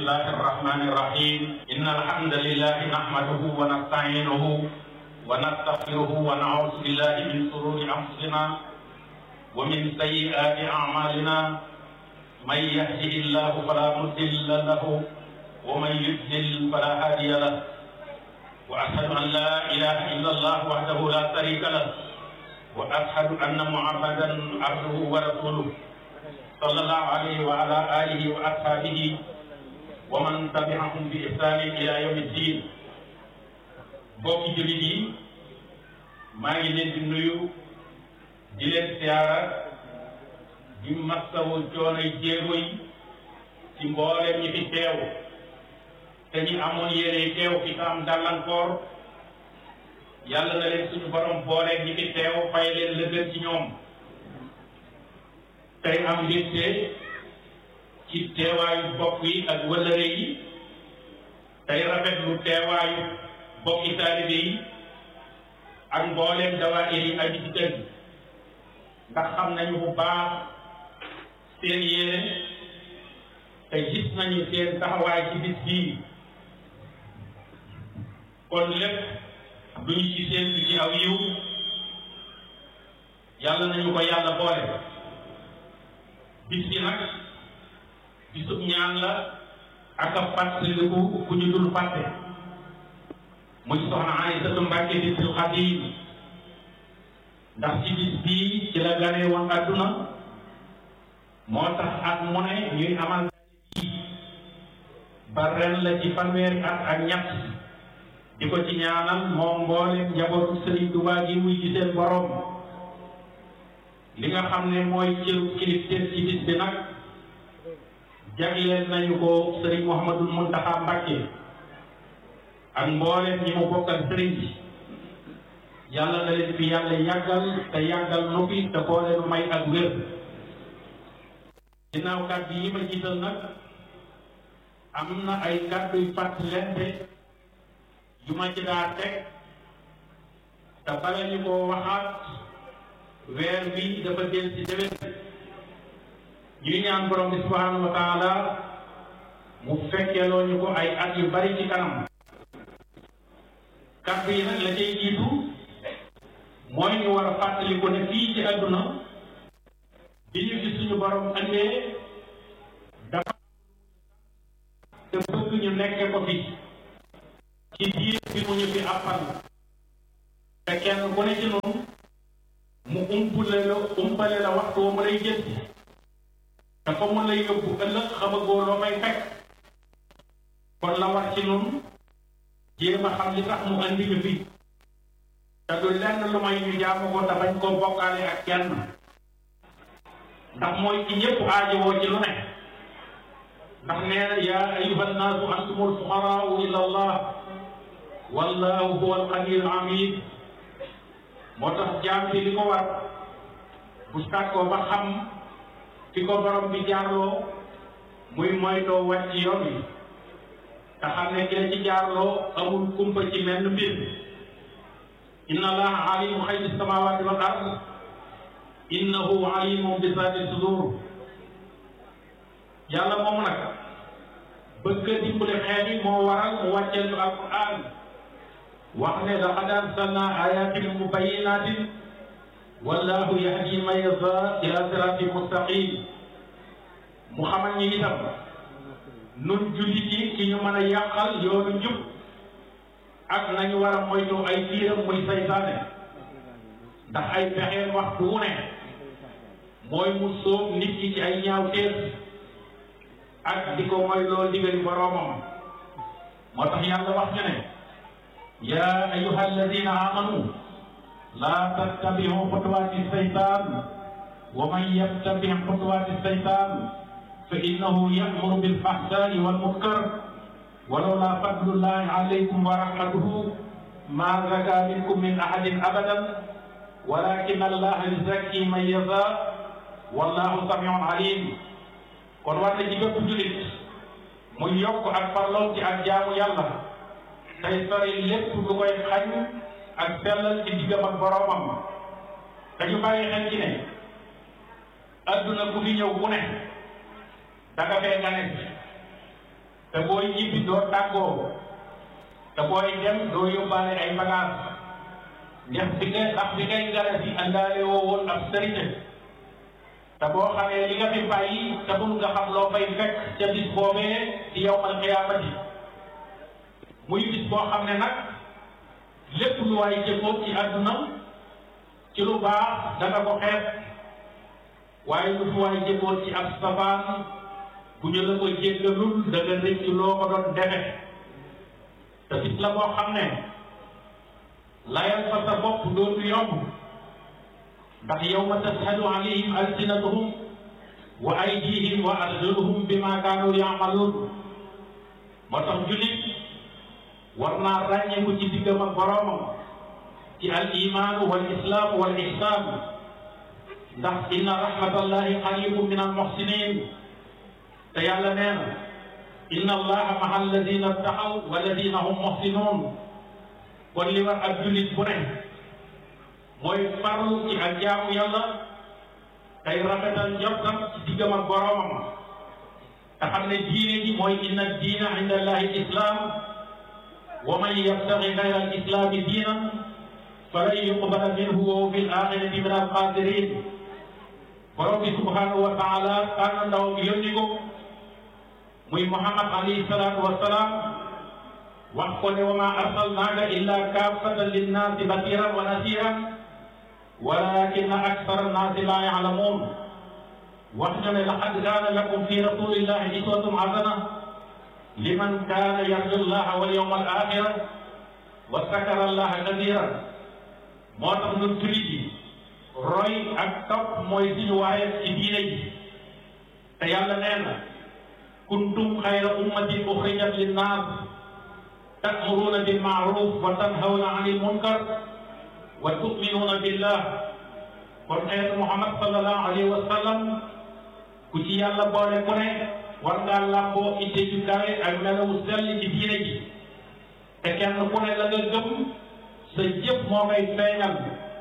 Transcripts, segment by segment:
الله الرحمن الرحيم إن الحمد لله نحمده ونستعينه ونستغفره ونعوذ بالله من شرور أنفسنا ومن سيئات أعمالنا من يهده الله فلا مضل له ومن يضلل فلا هادي له وأشهد أن لا إله إلا الله وحده لا شريك له وأشهد أن محمدا عبده ورسوله صلى الله عليه وعلى آله وأصحابه ومن تبعهم بإحسان إلى يوم الدين. bokki jullit yi maa ngi leen di nuyu di leen siyaara di masawu coonoy jéego yi ci mbooleem ñi fi teew te ñi amoon yéene teew fi ta am gàllankoor yàlla na leen suñu borom booleeg ñi fi teew fay leen la gën ci ñoom. tey am mbégte ci teewaayu bokk yi ak wëllëre yi tey rafetlu teewaayu bokki taalibe yi ak mbooleem dawaayir yi aju ci kër gi ndax xam nañu bu baax seen yéene te gis nañu seen taxawaay ci bis bii kon lépp duñu ci seen bi ci aw yiw yàlla nañu ko yàlla boole. bis bi nag bisub ñaan la ak a fàttaliku ku ñu dul fàtte muy soxna Aysatu Mbàkke bintul Xaadim ndax ci bis bii ci la ganee woon àdduna moo tax at mu ne ñuy amal ba ren la ci fanweeri at ak ñett di ko ci ñaanal moom mbooleem njabootu Sëriñ Tuubaa gi muy ci seen borom. li nga xam ne mooy cëru kilifteef ci bis bi nag jagleel nañu ko Sëriñ Mouhamadul Muntaxa Mbàkke ak mbooleem ñi mu bokkal sëriñ bi yàlla na leen fi yàlla yàggal te yàggal nu fi te boole nu may ak wér. ginnaaw kàddu yi ma jiital nag am na ay kàddu yu fàttalente yu ma ci daa teg te bala ñu ko waxaat weer bi dafa del ci déwén ñuy ñaan borom bi subhanahu wa taala mu fekkeeloo ñu ko ay at yu bari ci kanam. kàddu yi nag la cay jiitu mooy ñu war a fàttali ko ne fii ci àdduna bi ñu gis suñu borom andee dafa te bëgg ñu nekke ko fi ci diir bi mu ñu fi àppal te kenn ku ne ci noonu mu umpale la waxtu wa mu lay jël dafa mu lay yóbbu ëllëg xamagoo loo may fekk kon la war ci noonu jéem a xam li tax mu andi ñu fi te du lenn lu may ñu jaamu ko te bañ koo bokkaale ak kenn ndax mooy ci ñëpp aajowoo ci lu ne ndax nee na yaa ayyuha nnaasu antumul fuqaraau ila allah wallahu huwa alganiyul hamid. moo tax jaam bi li ko war bu sàkkoo ba xam fi ko borom bi jaarloo muy moytoo wàcc yoon wi te xam ne ki la ci jaarloo amul kumpa ci menn mbir. inna allaha alimu xaybi samawati wal ard innahu alimun bi zaati sudur. yàlla moom nag bëgg a dimbale xeet yi moo waral mu wàcceel ñu alquran wax ne laqad anzalna ayatin mubayyinatin wallahu yahdi man yashaa ila siratin mustaqim. mu xamal ñi itam nun jullit yi ci ñu mën a yàqal yoonu njub ak nañu war a moytu ay tiiram muy saytaane ndax ay pexeen waxtu wu ne mooy mu sóob nit ki ci ay ñaawteef ak di ko mooy loo digali boroomam. moo tax yàlla wax ñu ne yaa ayyuha alladina amanu laa tattabiu xutuwaati saytaan wa man yattabi xutuwaati saytaan fa innahu ya'muru bil fahsaa'i wal munkar walawlaa fadlullahi alaykum wa rahmatuhu maa zakaa minkum min ahadin abadan walaakinna allaha yuzakki man yashaa wallaahu samii'un aliim. kon war na ci bépp jullit mu yokk ak farloom ci ak jaamu yàlla tey sori lépp lu koy xañ ak sellal ci diggam ak boroomam. dañu bàyyi xel ci ne adduna ku fi ñëw bu ne da nga fee gane te booy ñibbi doo tàggoo te booy dem doo yóbbaale ay bagages ndax bi ngay gara si àndaale woo woon ab sëriñ te boo xamee li nga fi bàyyi te mun nga xam loo fay fekk ca bis boobee ci yawmal qiyaamati muy bis boo xam ne nag lépp lu waay jëfoon ci àdduna ci lu baax danga ko xeeb waaye lu fi waay jëfoon ci ab safaan bu ñu la ko jéggalul da nga rëcc loo ko doon defe te bis la boo xam ne layal fa sa bopp dootu yomb ndax yawma tashhadu alayhim alsinatuhum wa aydihim wa arjuluhum bima kaanu ya'maluun moo tax jullit war naa ràññeeku ci diggam ak boroomam ci al imaanu wal islaam wal ihsaan ndax inna rahmatallahi qaribun min al muhsinin te yàlla nee na inna allaha ma'a alladina ttaqaw walladina hum muhsinuun kon li war ak jullit bu ne mooy farlu ci ak jaamu yàlla tey rafetal njortam ci diggam ak boroomam te xam ne diine ji mooy inna diina inda allahi islam wa man yabtaghi ghayra al islami diinan falan yuqbala minhu wa huwa fil aaxirati min al xaasiriin borom bi subhanahu wa taala tànn ndaw bi yónni ko muy Muhammad alayhi salaatu wa salaam wax ko ne wa maa arsalnaaka illaa kaaffatan linnaasi basiiran wa nasiiran walaakinna aksara nnaasi laa ya'lamuun wax na ne laqad kaana lakum fi rasuulillaahi uswatun hasana liman kaana yarju llaaha wal yawmal aaxira wa zakara llaaha kasiiran moo tax ñun jullit yi roy ak topp mooy suñu waaye ci diine ji te yàlla nee na kuntum xayra ummatin uxrijat linnaas ta'muruuna bil ma'ruuf wa tanhawna anil munkar wa tu'minuuna billah kon xeetu Muhammad sallallahu alayhi wa sallam ku ci yàlla boole ku ne war ngaa làmboo itte ju kawe ak melawu sell ci diine ji te kenn ku ne la nga gëm sa jëf moo koy feeñal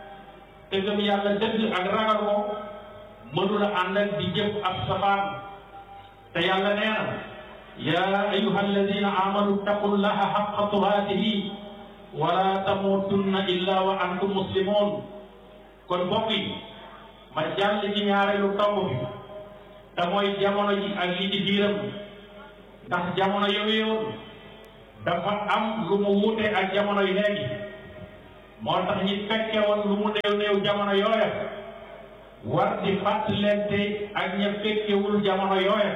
te gëm yàlla dëgg ak ragal ko mënula ànd ak di jëf ab safaan te yàlla nee na yaa ayyuha alladina amanu taqullaha haqqa tuqaatihi wala tamutunna illa wa antum muslimun kon mbokk yi ma jàll ci ñaareelu tomb bi te mooy jamono ji ak li ci biiram ndax jamono yooyu dafa am lu mu wuute ak jamono yi léegi moo tax ñi fekke woon lu mu néew néew jamono yooya war di fàttalente ak ña fekkewul jamono yooya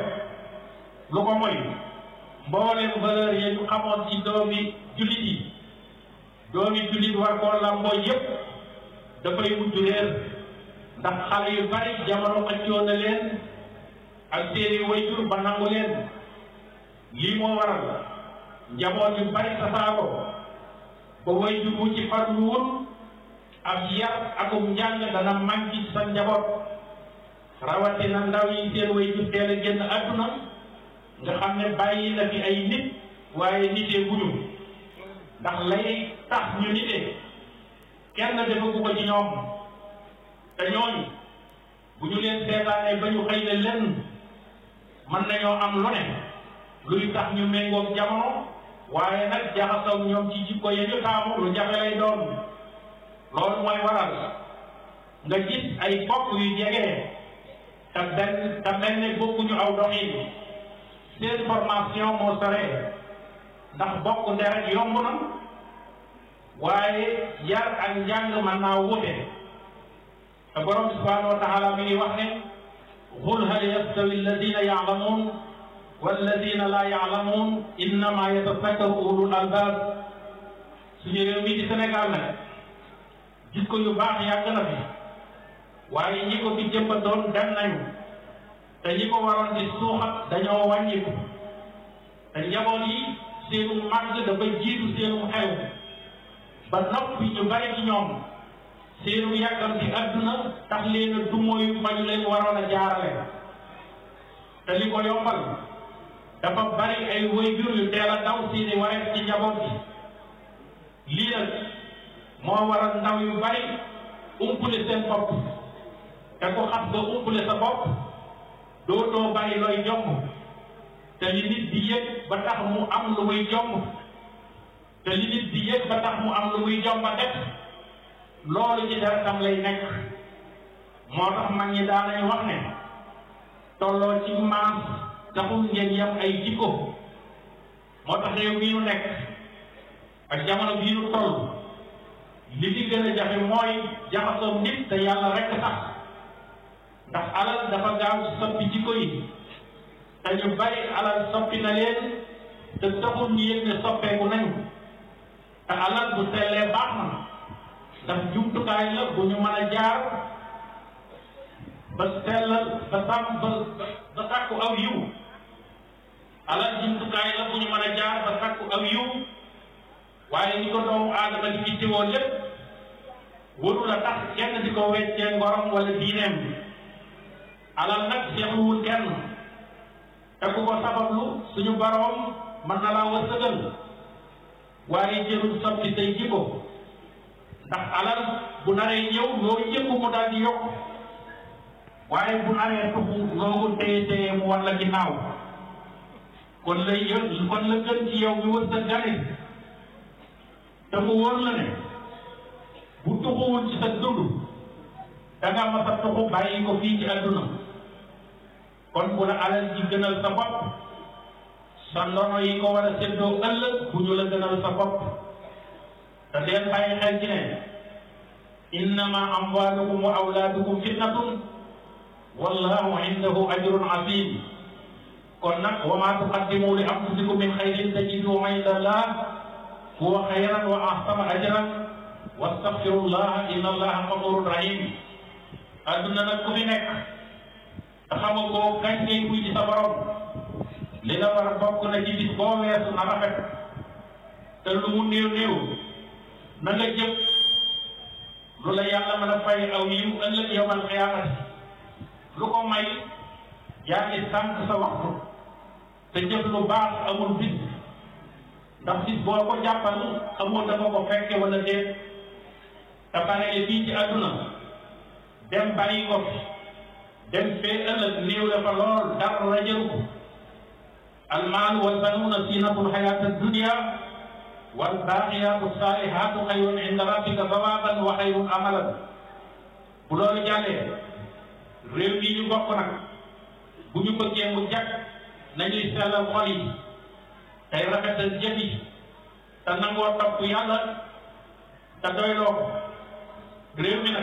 lu ko mooy mbooleem valeur yi ñu xamoon ci doomi jullit yi doomi jullit war koo lamboo yépp dafay mujj réer ndax xale yu bari jamono xëccoo na leen ak seeni wayjur ba nangu leen lii moo waral njaboot yu bari tasaaroo ba wayjur wu ci farluwul ab yar akum njàng dana manqué sa njaboot rawatina ndaw yi seen wayjur teel a génn àdduna nga xam ne bàyyi na fi ay nit waaye nitee guñu ndax lay tax ñu nitee kenn defagu ko ci ñoom te ñooñu bu ñu leen seetaanee ba ñu xëy ne lenn mën nañoo am lu ne luy tax ñu méngoog jamono waaye nag jaxasoo ñoom ci jikko ya ñu taamu lu jafe lay doon loolu mooy waral nga gis ay bokk yu jege te mel ne bokkuñu aw doxin seen formation moo sore ndax bokk deret yomb na waaye yar ak njàng mën naa wute te borom subhanahu wa taala mi ngi wax ne qul hal yastawi alladina ya'lamun walladina la ya'lamun innama yatazakkaru ulul albab suñu réew mi di Sénégal nag jikko yu baax yàgg na fi waaye ñi ko fi jëmbatoon dem nañu te ñi ko waroon di suuxat dañoo wàññiku te njaboot yi seenu màgg dafa jiitu seenu xew ba noppi ñu bari ci ñoom seenu yàggam ci àdduna tax leen a dumóoyu fa ñu leen waroon a jaarale te li ko yombal dafa bari ay waajur yu teel a daw seeni wareef ci njaboot bi lii nag moo waral ndaw yu bari umpule seen bopp te ko xam nga umpule sa bopp dootoo bari looy jomb te li nit di yëg ba tax mu am lu muy jomb te li nit di yëg ba tax mu am lu muy jomba def loolu ci deretam lay nekk moo tax mag ñi daa nañu wax ne tolloo ci maas taxul ngeen yam ay jikko moo tax réew mi ñu nekk ak jamono bii ñu toll li ci gën a jafe mooy jaxasoo nit te yàlla rekk tax ndax alal dafa gaaw soppi jikko yi te ñu bari alal soppi na leen te taxul ñu yëg ne soppeeku nañu te alal bu sellee baax na ndax jumtukaay la bu ñu mën a jaar ba sellal ba sàmm ba sàkku aw yiw alal jumtukaay la bu ñu mën a jaar ba sàkku aw yiw waaye ni ko doomu aadama di ittewoo lépp warul a tax kenn di ko weccee ngorom wala diineem bi alal nag seexluwul kenn te ku ko sabablu suñu boroom mën na laa wërsëgal waaye jërul soppi say jikko ndax alal bu naree ñëw loo yëngu mu daal di yokk waaye bu naree tuxu loo ko téye mu war la ginnaaw kon la gën ci yow mi wërsëgale te mu wóor la ne bu tuxuwul ci sa dund da nga mas a tuxu bàyyi ko fii ci àdduna kon bu la alal ji gënal sa bopp sa ndono yi ko war a séddoo ëllëg bu ñu la gënal sa bopp te deen bàyyi xel ci ne innama amwalukum wa awlaadukum fitnatun wallahu indahu ajrun azim kon nag wa ma tuqaddimu li anfusikum min xayrin tajiduhu inda allah huwa xayran wa ahsana ajran wastaghfirullah inna allaha ghafurun rahim adduna nag ku fi nekk te xamagoo kañ ngay kuy ci sa borom li nga war a bokk na ci bis boo weesu na rafet te lu mu néew néew na nga jëf lu la yàlla mën a fay aw yiw ëllëg yawmal qiyaamati lu ko may yaa ngi sànq sa waxtu te jëf lu baax amul bis ndax bis boo ko jàppal xamoo dafa ko fekke wala déet te pare fii ci àdduna dem bàyyi ko fi dem fee ëllëg néew la fa lool dara la jëru ko almaal wal banuuna ziinatul hayaati dunya wal baaqiyaatu saalihaatu xayrun inda rabbika sawaaban wa xayrun amalan bu loolu jàllee réew yi ñu bokk nag bu ñu bëggee mu jag nañuy sellal xol yi tey rafetal jëf yi te nangoo topp yàlla te doyloo ko réew mi nag